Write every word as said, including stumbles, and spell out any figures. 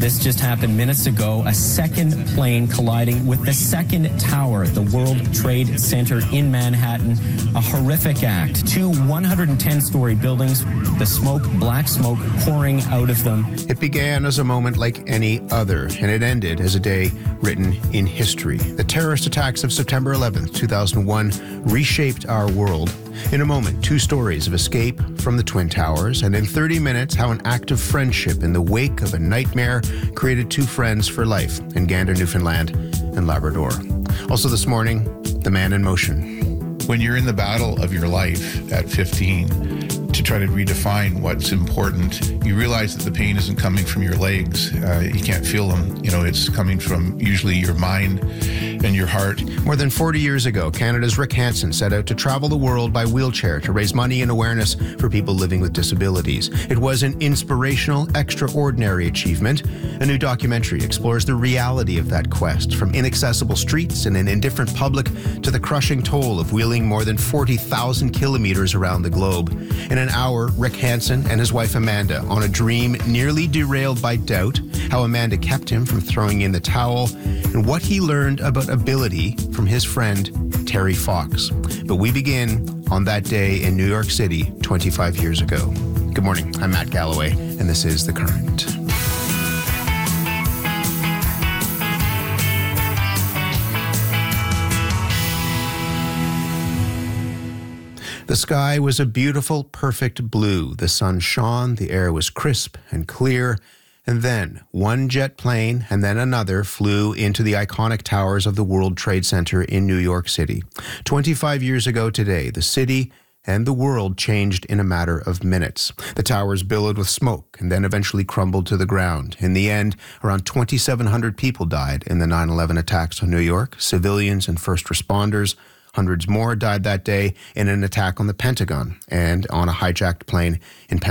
This just happened minutes ago. A second plane colliding with the second tower at the World Trade Center in Manhattan. A horrific act. Two one hundred ten story buildings, the smoke, black smoke pouring out of them. It began as a moment like any other, and it ended as a day written in history. The terrorist attacks of September eleventh, two thousand one reshaped our world. In a moment, two stories of escape from the Twin Towers, and in thirty minutes, how an act of friendship in the wake of a nightmare created two friends for life in Gander, Newfoundland and Labrador. Also this morning, the man in motion. When you're in the battle of your life at fifteen, to try to redefine what's important, you realize that the pain isn't coming from your legs. Uh, you can't feel them. You know, it's coming from usually your mind and your heart. More than forty years ago, Canada's Rick Hansen set out to travel the world by wheelchair to raise money and awareness for people living with disabilities. It was an inspirational, extraordinary achievement. A new documentary explores the reality of that quest, from inaccessible streets and an indifferent public to the crushing toll of wheeling more than forty thousand kilometers around the globe. In an hour, Rick Hansen and his wife Amanda on a dream nearly derailed by doubt, how Amanda kept him from throwing in the towel, and what he learned about ability from his friend Terry Fox. But we begin on that day in New York City twenty-five years ago. Good morning, I'm Matt Galloway, and this is The Current. The sky was a beautiful, perfect blue. The sun shone, the air was crisp and clear, and then one jet plane and then another flew into the iconic towers of the World Trade Center in New York City. twenty-five years ago today, the city and the world changed in a matter of minutes. The towers billowed with smoke and then eventually crumbled to the ground. In the end, around twenty-seven hundred people died in the nine eleven attacks on New York, civilians and first responders. Hundreds more died that day in an attack on the Pentagon and on a hijacked plane in Pennsylvania.